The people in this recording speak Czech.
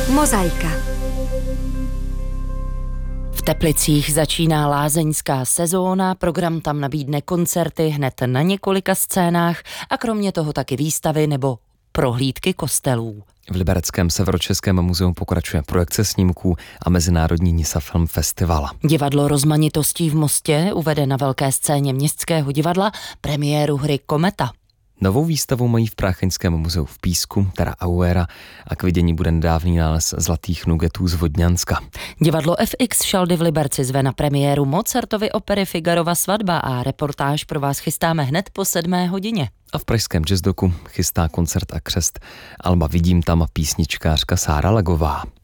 Mozaika. V Teplicích začíná lázeňská sezóna, program tam nabídne koncerty hned na několika scénách a kromě toho taky výstavy nebo prohlídky kostelů. V Libereckém Severočeském muzeu pokračuje projekce snímků a Mezinárodní Nisa Film Festival. Divadlo Rozmanitostí v Mostě uvede na velké scéně Městského divadla premiéru hry Kometa. Novou výstavu mají v Prácheňském muzeu v Písku, teda Auera, a k vidění bude nedávný nález zlatých nugetů z Vodňanska. Divadlo FX Šaldy v Liberci zve na premiéru Mozartovy opery Figarova svatba a reportáž pro vás chystáme hned po 7. hodině. A v pražském jazzdoku chystá koncert a křest Alba Vidím tam písničkářka Sára Lagová.